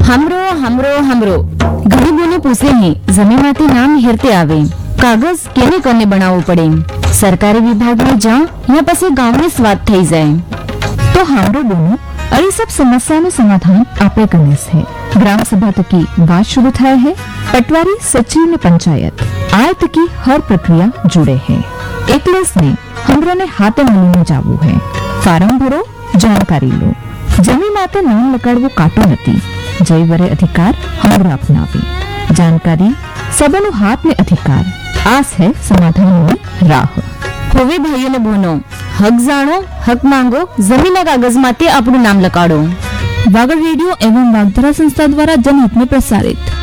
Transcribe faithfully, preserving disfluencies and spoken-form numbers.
हमरो हमरो हमरो गरीबोने पूछे ही जमीन माते नाम हेरते आवे कागज केने करने बनावो पड़े सरकारी विभाग में जा या पसे गांव में स्वाद થઈ જાય तो हमरो बोनो अरे सब समस्या નું સમાધાન આપણે કરને છે ग्राम सभा तकी बात शुरू થાય है पटवारी सचिव ने पंचायत आय तकी हर प्रक्रिया जुड़े है एकलस ने हमरो ने हाथे मिलीने जावू है फार्म भरो जानकारी लो जमी माते नाम लગાड़वू काटो नती जय वरे अधिकार हमरा अपनावी जानकारी सबनो हाथ में अधिकार आस है समाधान में राह होवे भाइयों ने बोनो हक जानो हक मांगो जमीन कागज माते अपनु नाम लकाड़ो। वागड़ रेडियो एवं वागधरा संस्था द्वारा जनहित में प्रसारित।